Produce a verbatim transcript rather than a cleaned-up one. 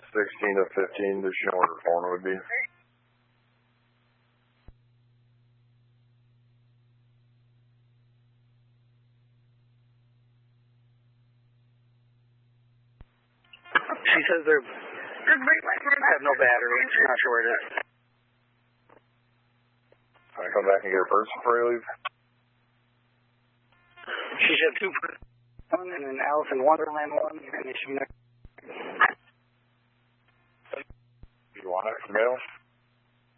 sixteen to fifteen, just show where her phone would be. She says they're have no battery. She's not sure where it is. Can I come back and get her purse before you leave? She should have two, one, and then Alice in Wonderland one, and then she. You want it for mail?